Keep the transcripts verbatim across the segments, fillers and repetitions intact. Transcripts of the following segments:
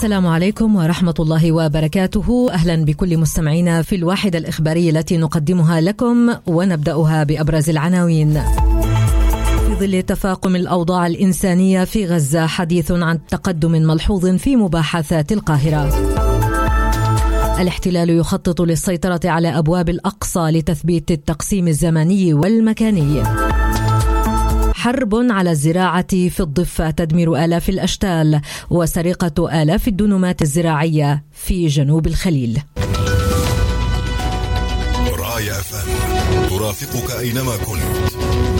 السلام عليكم ورحمة الله وبركاته. أهلا بكل مستمعينا في الواحدة الإخبارية التي نقدمها لكم، ونبدأها بأبرز العناوين. في ظل تفاقم الأوضاع الإنسانية في غزة، حديث عن تقدم ملحوظ في مباحثات القاهرة. الاحتلال يخطط للسيطرة على أبواب الأقصى لتثبيت التقسيم الزمني والمكاني. حرب على الزراعة في الضفة تدمر آلاف الأشتال، وسرقة آلاف الدنومات الزراعية في جنوب الخليل. رايا اف ام ترافقك أينما كنت.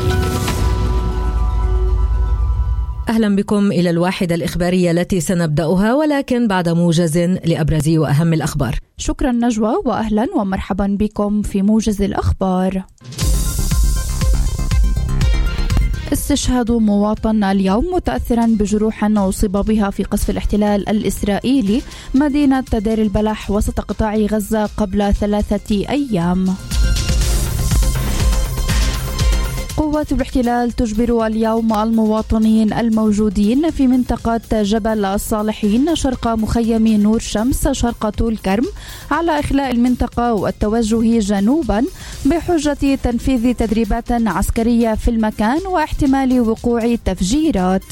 أهلا بكم إلى الواحدة الإخبارية التي سنبدأها، ولكن بعد موجز لأبرز وأهم الأخبار. شكرا نجوى، وأهلا ومرحبا بكم في موجز الأخبار. استشهاد مواطن اليوم متأثرا بجروح أصيب بها في قصف الاحتلال الإسرائيلي مدينة دير البلح وسط قطاع غزة قبل ثلاثة أيام. قوات الاحتلال تجبر اليوم المواطنين الموجودين في منطقة جبل الصالحين شرق مخيم نور شمس شرق طول كرم على إخلاء المنطقة والتوجه جنوبا بحجة تنفيذ تدريبات عسكرية في المكان واحتمال وقوع تفجيرات.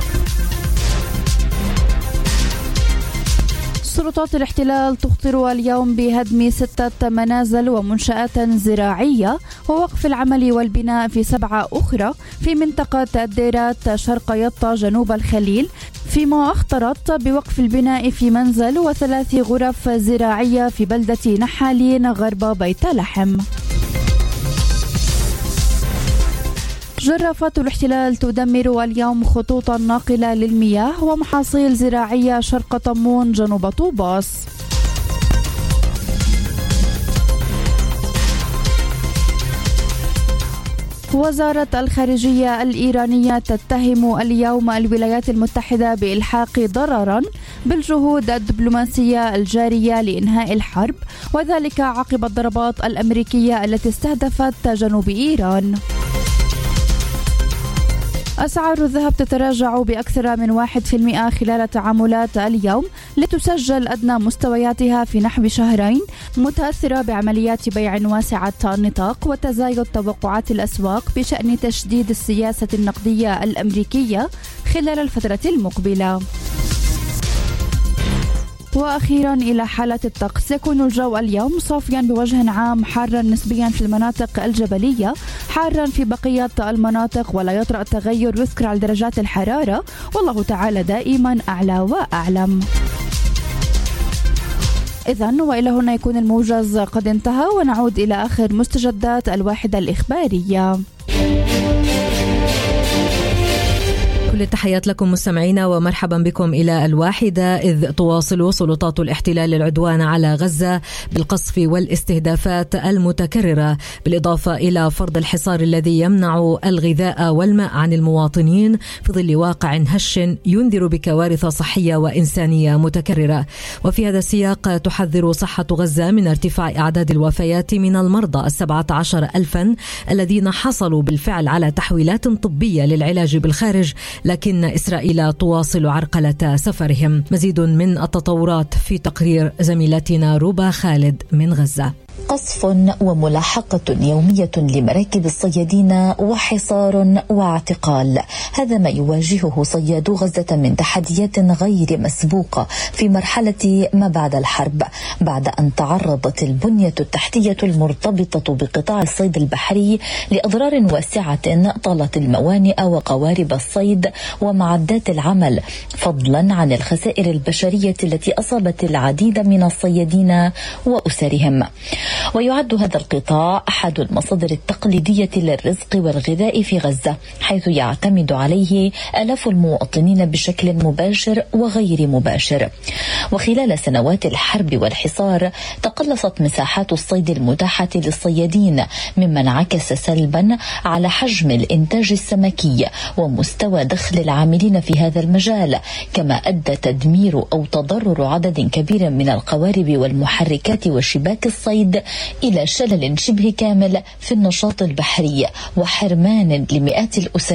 سلطات الاحتلال تخطر اليوم بهدم ستة منازل ومنشآت زراعية ووقف العمل والبناء في سبعة أخرى في منطقة الديرات شرق يطا جنوب الخليل، فيما أخطرت بوقف البناء في منزل وثلاث غرف زراعية في بلدة نحالين غرب بيت لحم. جرافات الاحتلال تدمر اليوم خطوطا ناقلة للمياه ومحاصيل زراعية شرق طمون جنوب طوباس. وزارة الخارجية الإيرانية تتهم اليوم الولايات المتحدة بإلحاق ضررا بالجهود الدبلوماسية الجارية لإنهاء الحرب، وذلك عقب الضربات الأمريكية التي استهدفت جنوب إيران. أسعار الذهب تتراجع بأكثر من واحد في المئة خلال تعاملات اليوم لتسجل أدنى مستوياتها في نحو شهرين، متأثرة بعمليات بيع واسعة النطاق وتزايد توقعات الأسواق بشأن تشديد السياسة النقدية الأمريكية خلال الفترة المقبلة. وأخيرا إلى حالة الطقس، يكون الجو اليوم صافيا بوجه عام، حارا نسبيا في المناطق الجبلية، حارا في بقية المناطق، ولا يطرأ تغير يذكر على درجات الحرارة، والله تعالى دائما أعلى وأعلم. إذن وإلى هنا يكون الموجز قد انتهى، ونعود إلى آخر مستجدات الواحدة الإخبارية. كل التحيات لكم مستمعينا، ومرحبا بكم إلى الواحدة. إذ تواصل سلطات الاحتلال العدوان على غزة بالقصف والاستهدافات المتكررة، بالإضافة إلى فرض الحصار الذي يمنع الغذاء والماء عن المواطنين في ظل واقع هش ينذر بكوارث صحية وإنسانية متكررة. وفي هذا السياق تحذر صحة غزة من ارتفاع أعداد الوفيات من المرضى السبعة عشر ألفا الذين حصلوا بالفعل على تحويلات طبية للعلاج بالخارج، لكن إسرائيل تواصل عرقلة سفرهم. مزيد من التطورات في تقرير زميلتنا روبا خالد من غزة. قصف وملاحقة يومية لمراكب الصيادين وحصار واعتقال، هذا ما يواجهه صيادو غزة من تحديات غير مسبوقة في مرحلة ما بعد الحرب، بعد أن تعرضت البنية التحتية المرتبطة بقطاع الصيد البحري لأضرار واسعة طالت الموانئ وقوارب الصيد ومعدات العمل، فضلا عن الخسائر البشرية التي أصابت العديد من الصيادين وأسرهم. ويعد هذا القطاع أحد المصادر التقليدية للرزق والغذاء في غزة، حيث يعتمد عليه آلاف المواطنين بشكل مباشر وغير مباشر. وخلال سنوات الحرب والحصار تقلصت مساحات الصيد المتاحة للصيادين، مما انعكس سلبا على حجم الإنتاج السمكي ومستوى دخل العاملين في هذا المجال، كما أدى تدمير أو تضرر عدد كبير من القوارب والمحركات وشباك الصيد إلى شلل شبه كامل في النشاط البحري وحرمان لمئات الأسر